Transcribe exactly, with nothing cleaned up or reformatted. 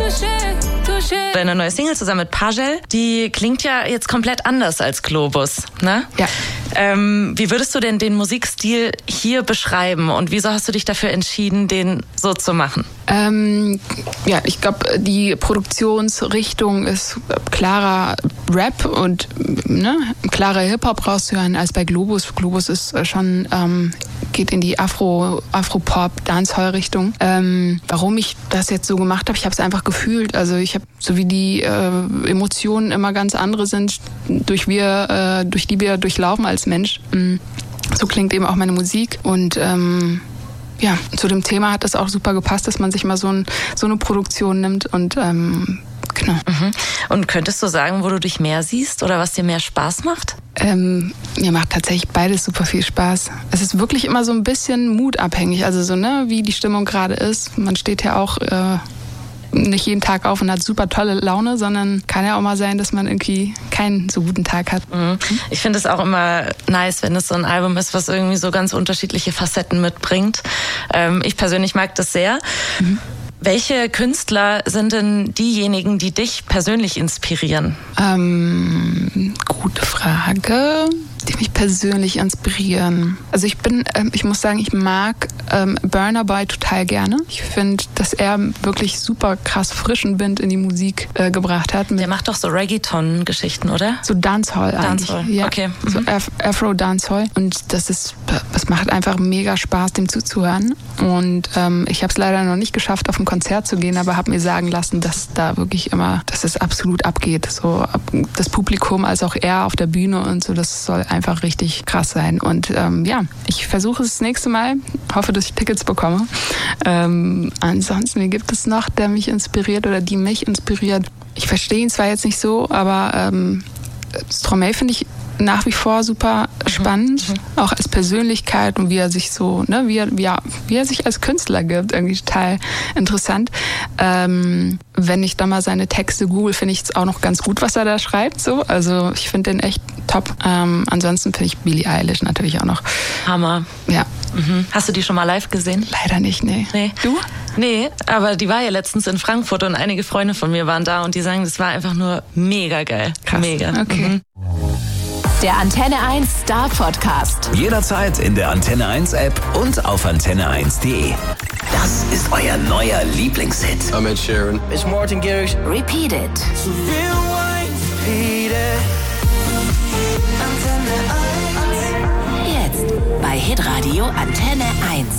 Deine neue Single zusammen mit Pagel, die klingt ja jetzt komplett anders als Globus, ne? Ja. Ähm, wie würdest du denn den Musikstil hier beschreiben und wieso hast du dich dafür entschieden, den so zu machen? Ähm, ja, ich glaube, die Produktionsrichtung ist klarer Rap und ne, klarer Hip-Hop rauszuhören als bei Globus. Globus ist schon, ähm, geht in die Afro, Afro-Pop-Dancehall-Richtung. Ähm, warum ich das jetzt so gemacht habe, ich habe es einfach gefühlt. Also ich habe, so wie die äh, Emotionen immer ganz andere sind, durch, wir, äh, durch die wir durchlaufen als Mensch. So klingt eben auch meine Musik und ähm, ja, zu dem Thema hat das auch super gepasst, dass man sich mal so, ein, so eine Produktion nimmt und ähm, genau. Mhm. Und könntest du sagen, wo du dich mehr siehst oder was dir mehr Spaß macht? Ähm, mir macht tatsächlich beides super viel Spaß. Es ist wirklich immer so ein bisschen mutabhängig, also so, ne, wie die Stimmung gerade ist. Man steht ja auch äh, nicht jeden Tag auf und hat super tolle Laune, sondern kann ja auch mal sein, dass man irgendwie keinen so guten Tag hat. Mhm. Ich finde es auch immer nice, wenn es so ein Album ist, was irgendwie so ganz unterschiedliche Facetten mitbringt. Ähm, ich persönlich mag das sehr. Mhm. Welche Künstler sind denn diejenigen, die dich persönlich inspirieren? Ähm, gute Frage. Die mich persönlich inspirieren. Also ich bin, ähm, ich muss sagen, ich mag ähm, Burna Boy total gerne. Ich finde, dass er wirklich super krass frischen Wind in die Musik äh, gebracht hat. Der macht doch so Reggaeton-Geschichten, oder? So Dancehall eigentlich. Dancehall, ja. Okay. Mhm. So Af- Afro-Dancehall. Und das ist, das macht einfach mega Spaß, dem zuzuhören. Und ähm, ich habe es leider noch nicht geschafft, auf ein Konzert zu gehen, aber habe mir sagen lassen, dass da wirklich immer, dass es absolut abgeht. So das Publikum als auch er auf der Bühne und so, das soll einfach richtig krass sein. Und ähm, ja, ich versuche es das nächste Mal. Hoffe, dass ich Tickets bekomme. Ähm, ansonsten, wie gibt es noch, der mich inspiriert oder die mich inspiriert? Ich verstehe ihn zwar jetzt nicht so, aber ähm, Stromae finde ich nach wie vor super spannend, mhm. auch als Persönlichkeit und wie er sich so, ne, wie er, wie er, wie er sich als Künstler gibt, irgendwie total interessant. Ähm, wenn ich da mal seine Texte google, finde ich es auch noch ganz gut, was er da schreibt. So. Also ich finde den echt top. Ähm, ansonsten finde ich Billie Eilish natürlich auch noch. Hammer. Ja. Mhm. Hast du die schon mal live gesehen? Leider nicht, nee. Nee. Du? Nee, aber die war ja letztens in Frankfurt und einige Freunde von mir waren da und die sagen, das war einfach nur mega geil. Krass. Mega. Okay. Mhm. Der Antenne eins Star Podcast. Jederzeit in der Antenne eins App und auf antenne eins punkt de. Das ist euer neuer Lieblingshit. I'm Ed Sheeran. It's Martin Garrix. Repeat it. So rewind, repeat it. Jetzt bei Hitradio Antenne eins.